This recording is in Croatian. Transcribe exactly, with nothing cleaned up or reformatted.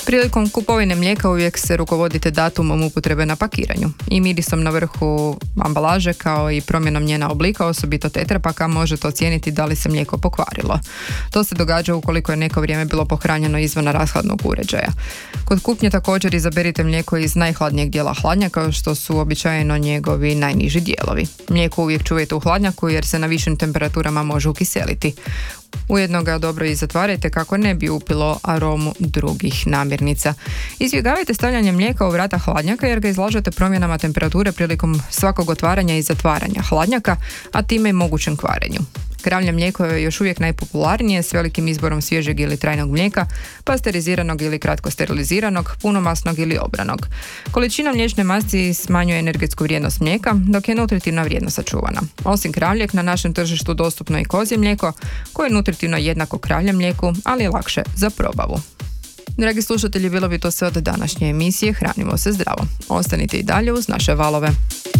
Prilikom kupovine mlijeka uvijek se rukovodite datumom upotrebe na pakiranju i mirisom na vrhu ambalaže kao i promjenom njena oblika, osobito tetrapaka, možete ocijeniti da li se mlijeko pokvarilo. To se događa ukoliko je neko vrijeme bilo pohranjeno izvan rashladnog uređaja. Kod kupnje također izaberite mlijeko iz najhladnijeg dijela hladnjaka, što su običajno njegovi najniži dijelovi. Mlijeko uvijek čuvajte u hladnjaku jer se na višim temperaturama može ukiseliti. Ujedno ga dobro i zatvarajte kako ne bi upilo aromu drugih namirnica. Izbjegavajte stavljanje mlijeka u vrata hladnjaka jer ga izlažete promjenama temperature prilikom svakog otvaranja i zatvaranja hladnjaka, a time i mogućem kvarenju. Kravlje mlijeko je još uvijek najpopularnije s velikim izborom svježeg ili trajnog mlijeka, pasteriziranog ili kratko steriliziranog, punomasnog ili obranog. Količina mliječne masti smanjuje energetsku vrijednost mlijeka, dok je nutritivna vrijednost sačuvana. Osim kravljeg, na našem tržištu dostupno je i kozje mlijeko, koje je nutritivno jednako kravljem mlijeku, ali je lakše za probavu. Dragi slušatelji, bilo bi to sve od današnje emisije Hranimo se zdravo. Ostanite i dalje uz naše valove.